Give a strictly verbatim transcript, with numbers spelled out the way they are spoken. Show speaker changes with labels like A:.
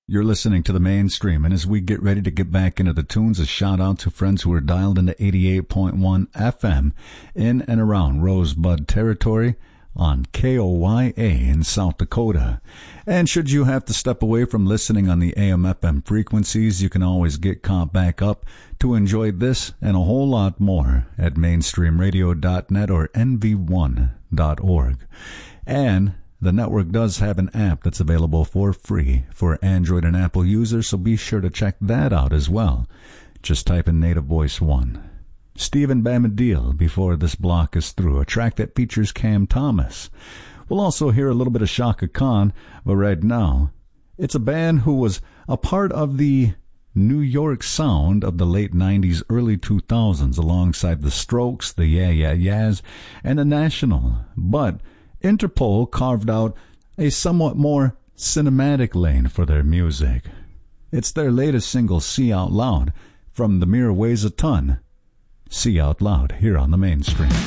A: You're listening to the Mainstream, and as we get ready to get back into the tunes, a shout out to friends who are dialed into eighty-eight point one F M in and around Rosebud territory on K O Y A in South Dakota. And should you have to step away from listening on the A M F M frequencies, you can always get caught back up to enjoy this and a whole lot more at mainstream radio dot net or N V one dot org. And the network does have an app that's available for free for Android and Apple users, so be sure to check that out as well. Just type in Native Voice one. Stephen Bombadil before this block is through, a track that features Cam Thomas. We'll also hear a little bit of Shaka Khan, but right now, it's a band who was a part of the New York sound of the late nineties, early two thousands, alongside the Strokes, the Yeah Yeah Yeahs, and the National. But Interpol carved out a somewhat more cinematic lane for their music. It's their latest single, See Out Loud, from The Mirror Weighs a Ton. See Out Loud here on the Mainstream.